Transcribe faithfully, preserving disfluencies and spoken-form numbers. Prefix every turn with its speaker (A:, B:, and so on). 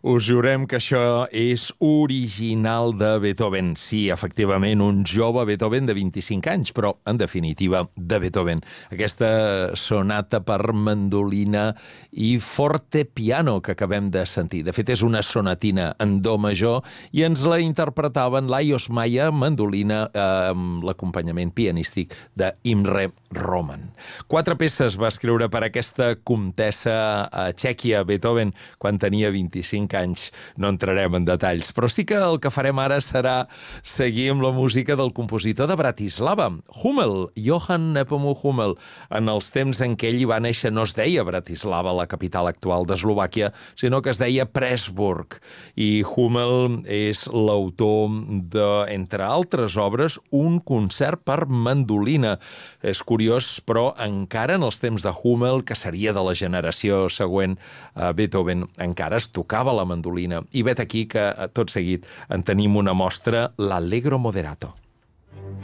A: Us jurem que això és original de Beethoven. Sí, efectivament, un jove Beethoven de vint-i-cinc anys, però, en definitiva, de Beethoven. Aquesta sonata per mandolina i forte piano que acabem de sentir. De fet, és una sonatina en do major i ens la interpretaven Lajos Maia, mandolina, eh, amb l'acompanyament pianístic d'Imre Roman. Quatre peces va escriure per aquesta comtessa a Txèquia, Beethoven, quan tenia vint-i-cinc anys. No entrarem en detalls, però sí que el que farem ara serà seguir amb la música del compositor de Bratislava, Hummel, Johann Nepomuk Hummel. En els temps en què ell hi va néixer no es deia Bratislava, la capital actual d'Eslovàquia, sinó que es deia Pressburg. I Hummel és l'autor de, entre altres obres, un concert per mandolina. És curiós, però encara en els temps de Hummel, que seria de la generació següent a Beethoven, encara es tocava la mandolina. I vet aquí que, tot seguit, en tenim una mostra, l'Allegro Moderato.